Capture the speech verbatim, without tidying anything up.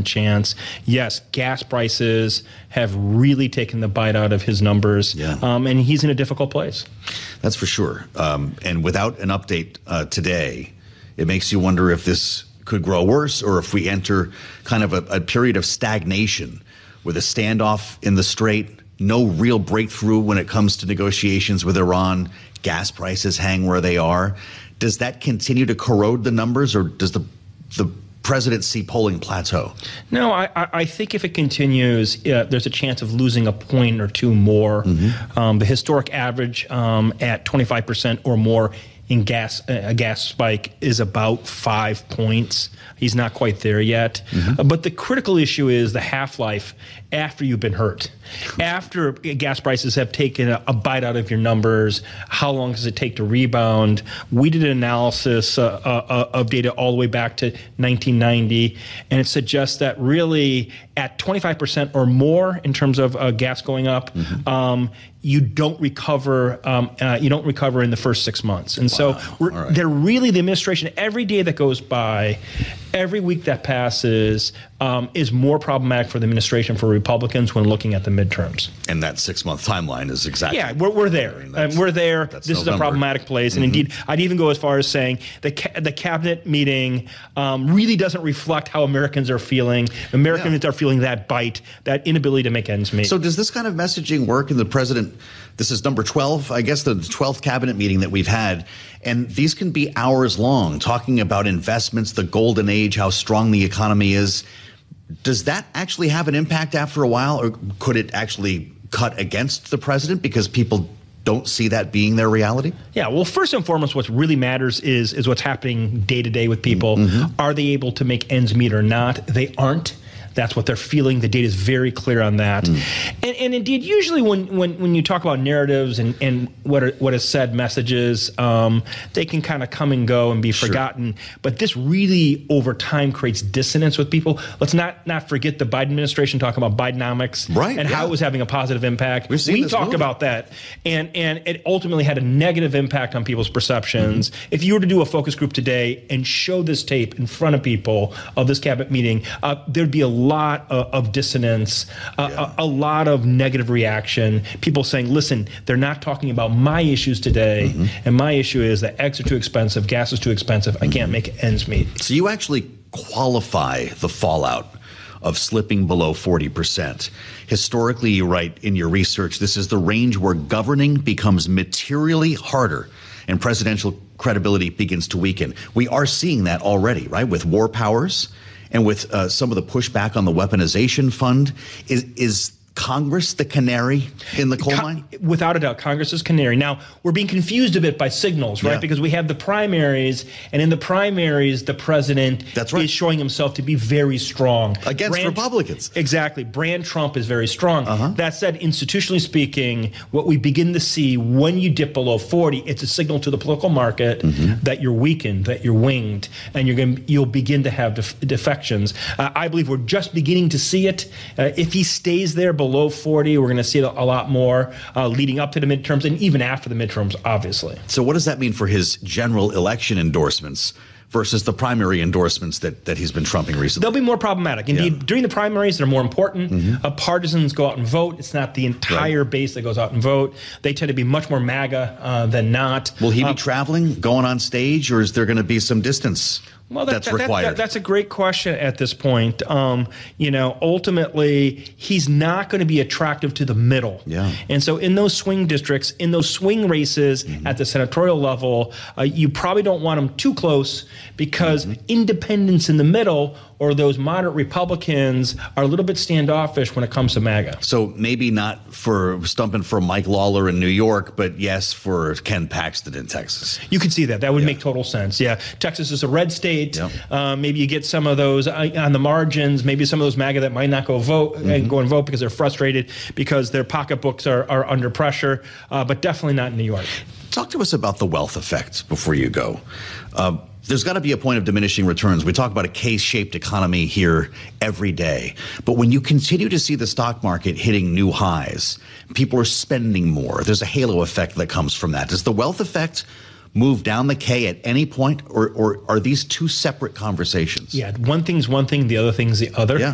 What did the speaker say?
percent chance. Yes, gas prices have really taken the bite out of his numbers, yeah. um, and he's in a difficult place. That's for sure. Um, and without an update uh, today, it makes you wonder if this could grow worse or if we enter kind of a, a period of stagnation with a standoff in the Strait, no real breakthrough when it comes to negotiations with Iran, gas prices hang where they are. Does that continue to corrode the numbers, or does the the president see polling plateau? No, I, I think if it continues, uh, there's a chance of losing a point or two more. Mm-hmm. Um, the historic average um, at twenty-five percent or more in gas, a gas spike is about five points. He's not quite there yet. Mm-hmm. Uh, but the critical issue is the half-life after you've been hurt. After gas prices have taken a, a bite out of your numbers, how long does it take to rebound? We did an analysis uh, uh, of data all the way back to nineteen ninety, and it suggests that really at twenty-five percent or more in terms of uh, gas going up, mm-hmm. um, you don't recover. Um, uh, you don't recover in the first six months, and wow. so we're, right. they're really the administration. Every day that goes by, every week that passes, um, is more problematic for the administration, for Republicans when looking at the midterms. And that six-month timeline is exactly. Yeah, we're we're there. I mean, um, we're there. This November. Is a problematic place, and mm-hmm. indeed, I'd even go as far as saying the ca- the cabinet meeting um, really doesn't reflect how Americans are feeling. Americans yeah. are feeling that bite, that inability to make ends meet. So does this kind of messaging work in the president? This is number twelve, I guess, the twelfth cabinet meeting that we've had. And these can be hours long, talking about investments, the golden age, how strong the economy is. Does that actually have an impact after a while, or could it actually cut against the president because people don't see that being their reality? Yeah, well, first and foremost, what really matters is, is what's happening day to day with people. Mm-hmm. Are they able to make ends meet or not? They aren't. That's what they're feeling. The data is very clear on that. Mm. And, and indeed, usually when, when, when you talk about narratives and, and what are, what is said messages, um, they can kind of come and go and be sure. forgotten. But this really, over time, creates dissonance with people. Let's not not forget the Biden administration talking about Bidenomics right, and yeah. how it was having a positive impact. We've seen we this talked movie. about that. And, and it ultimately had a negative impact on people's perceptions. Mm-hmm. If you were to do a focus group today and show this tape in front of people of this cabinet meeting, uh, there'd be a lot of, of dissonance, uh, yeah. a, a lot of negative reaction. People saying, listen, they're not talking about my issues today, mm-hmm. and my issue is that eggs are too expensive, gas is too expensive, mm-hmm. I can't make ends meet. So you actually qualify the fallout of slipping below forty percent. Historically, you write in your research, this is the range where governing becomes materially harder and presidential credibility begins to weaken. We are seeing that already, right, with war powers and with uh, some of the pushback on the weaponization fund. Is, is Congress the canary in the coal mine? Without a doubt, Congress is canary. Now, we're being confused a bit by signals, right? Yeah. Because we have the primaries, and in the primaries, the president That's right. is showing himself to be very strong. Against Brand, Republicans. Exactly. Brand Trump is very strong. Uh-huh. That said, institutionally speaking, what we begin to see when you dip below forty, it's a signal to the political market mm-hmm. that you're weakened, that you're winged, and you're going you'll begin to have def- defections. Uh, I believe we're just beginning to see it. Uh, if he stays there below forty, we're going to see it a lot more uh, leading up to the midterms and even after the midterms, obviously. So what does that mean for his general election endorsements versus the primary endorsements that, that he's been trumping recently? They'll be more problematic. Indeed, yeah. during the primaries, they're more important. Mm-hmm. Uh, partisans go out and vote. It's not the entire right. base that goes out and vote. They tend to be much more MAGA uh, than not. Will he be uh, traveling, going on stage, or is there going to be some distance? Well, that, that's that, required. That, that's a great question at this point. Um, you know, ultimately, he's not going to be attractive to the middle. Yeah. And so in those swing districts, in those swing races mm-hmm. at the senatorial level, uh, you probably don't want him too close because mm-hmm. independents in the middle or those moderate Republicans are a little bit standoffish when it comes to MAGA. So maybe not for stumping for Mike Lawler in New York, but yes, for Ken Paxton in Texas. You could see that. That would yeah. make total sense. Yeah. Texas is a red state. Yep. Uh, maybe you get some of those on the margins, maybe some of those MAGA that might not go vote mm-hmm. and go and vote because they're frustrated because their pocketbooks are, are under pressure, uh, but definitely not in New York. Talk to us about the wealth effect before you go. Uh, There's got to be a point of diminishing returns. We talk about a K-shaped economy here every day. But when you continue to see the stock market hitting new highs, people are spending more. There's a halo effect that comes from that. Does the wealth effect move down the K at any point, or, or are these two separate conversations? Yeah, one thing's one thing, the other thing's the other. Yeah.